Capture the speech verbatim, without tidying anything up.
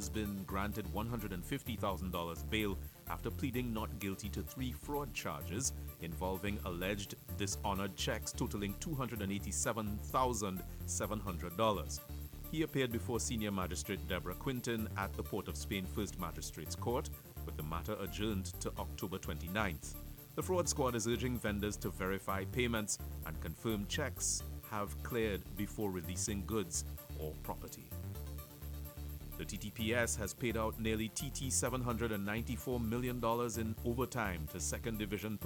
has been granted one hundred fifty thousand dollars bail after pleading not guilty to three fraud charges involving alleged dishonored checks totaling two hundred eighty-seven thousand seven hundred dollars. He appeared before Senior Magistrate Deborah Quinton at the Port of Spain First Magistrates Court, with the matter adjourned to October twenty-ninth. The fraud squad is urging vendors to verify payments and confirm checks have cleared before releasing goods or property. The T T P S has paid out nearly T T seven hundred ninety-four million dollars in overtime to Second Division